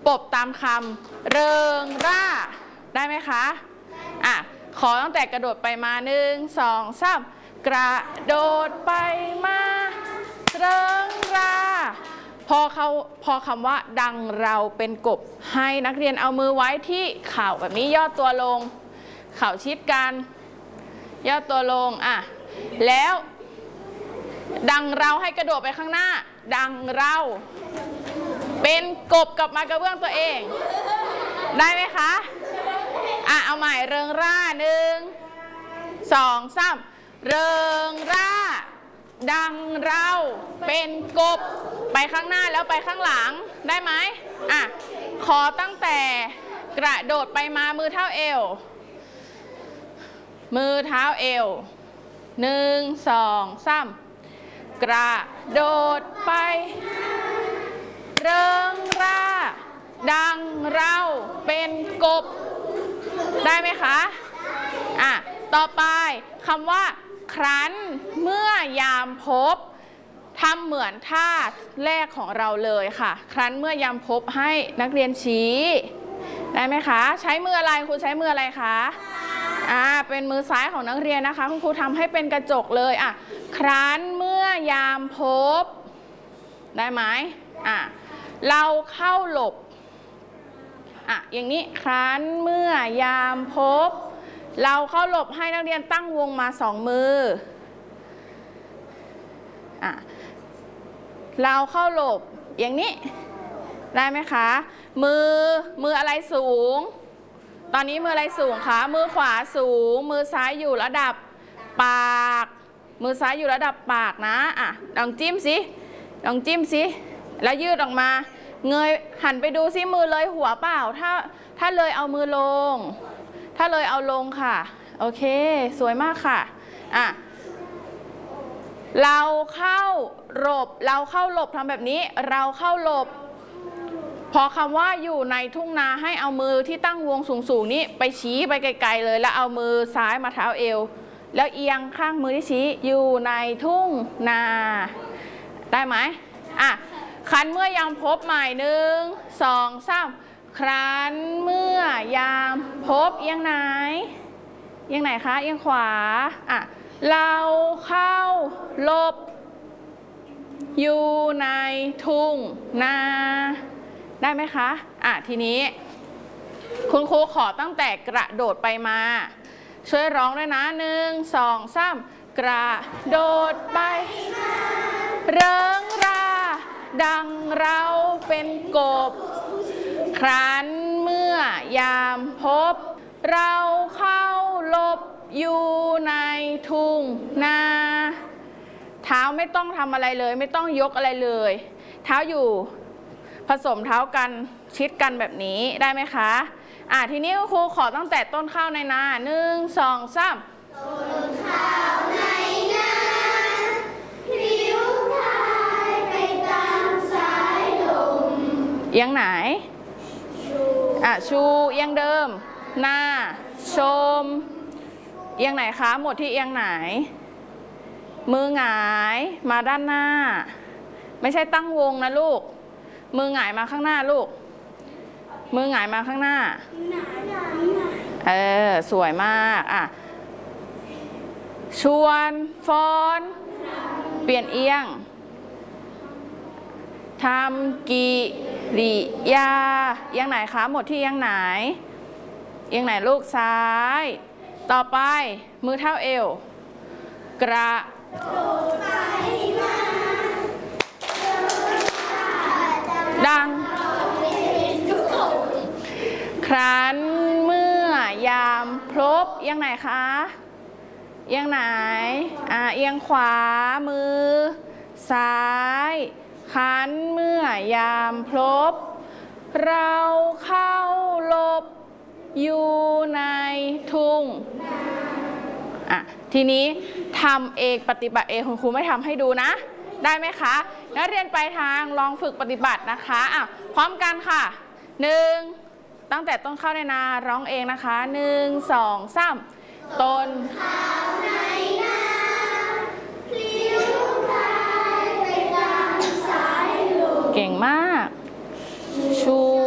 ปบตามคำเริงร่าได้ไหมคะอ่ะขอตั้งแต่กระโดดไปมา1 2 3กระโดดไปมาเริงร่าพอคำว่าดังเราเป็นกบให้นักเรียนเอามือไว้ที่เข่าแบบนี้ย่อตัวลงเข่าชิดกันย่อตัวลงอ่ะแล้วดังเราให้กระโดดไปข้างหน้าดังเราเป็นกบกลับมากระเบื้องตัวเองได้ไหมคะอ่ะเอาใหม่เริงร่า1 2 3เริงร่าดังเราเป็นกบไปข้างหน้าแล้วไปข้างหลังได้ไหมอ่ะขอตั้งแต่กระโดดไปมามือเท่าเอวมือเท้าเอว1 2 3กระโดดไปเริงร่าดังเราเป็นกบได้ไหมคะอ่ะต่อไปคำว่าครั้นเมื่อยามพบทำเหมือนท่าแรกของเราเลยค่ะครั้นเมื่อยามพบให้นักเรียนชี้ได้ไหมคะใช้มืออะไรครูใช้มืออะไรคะเป็นมือซ้ายของนักเรียนนะคะคุณครูทำให้เป็นกระจกเลยอ่ะครั้นเมื่อยามพบได้ไหมเราเข้าหลบอย่างนี้ครั้นเมื่อยามพบเราเข้าหลบให้นักเรียนตั้งวงมา2 มือเราเข้าหลบอย่างนี้ได้ไหมคะมืออะไรสูงตอนนี้มืออะไรสูงคะมือขวาสูงมือซ้ายอยู่ระดับปากมือซ้ายอยู่ระดับปากนะลองจิ้มสิลองจิ้มสิแล้วยืดออกมาเงยหันไปดูสิมือเลยหัวเปล่าถ้าเลยเอามือลงถ้าเลยเอาลงค่ะโอเคสวยมากค่ะเราเข้าหลบทำแบบนี้เราเข้าหลบพอคำว่าอยู่ในทุ่งนาให้เอามือที่ตั้งวงสูงๆนี้ไปชี้ไปไกลๆเลยแล้วเอามือซ้ายมาเท้าเอวแล้วเอียงข้างมือที่ชี้อยู่ในทุ่งนาได้ไหมครั้นเมื่อยามพบใหม่1 2 3ครั้นเมื่อยามพบเอียงไหนคะเอียงขวาเราเข้าหลบอยู่ในทุ่งนาได้ไหมคะทีนี้คุณครูขอตั้งแต่กระโดดไปมาช่วยร้องด้วยนะ1 2 3กระโดดไปเริงร่าดังเราเป็นกบครั้นเมื่อยามพบเราเข้าหลบอยู่ในทุ่งนาเท้าไม่ต้องทำอะไรเลยไม่ต้องยกอะไรเลยเท้าอยู่ผสมเท้ากันชิดกันแบบนี้ได้ไหมคะทีนี้ครูขอตั้งแต่ต้นข้าวในนา1 2 3ต้นข้าวในนาพลิ้วพายไปตามสายลมเอียงไหนชูเอียงเดิมหน้าชมเอียงไหนคะหมดที่เอียงไหนมือหงายมาด้านหน้าไม่ใช่ตั้งวงนะลูกมือหงายมาข้างหน้าลูกมือหงายมาข้างหน้าสวยมากชวนฟ้อนเปลี่ยนเอียงทำกิริยาเอียงไหนคะหมดที่เอียงไหนเอียงไหนลูกซ้ายต่อไปมือเท่าเอวกระโดดไปมาดังครั้นเมื่อยามพลบเอียงไหนคะเอียงไหนเอียงขวามือซ้ายครั้นเมื่อยามพลบเราเข้าหลบอยู่ในทุ่งทีนี้ทำเองปฏิบัติเองคุณครูไม่ทำให้ดูนะได้ไหมคะนักเรียนปลายทางลองฝึกปฏิบัตินะคะพร้อมกันค่ะ1ตั้งแต่ต้นข้าวในนาร้องเองนะคะ1 2 3ต้นข้าวในนาพลิ้วพายไปตามสายลมเก่งมากชู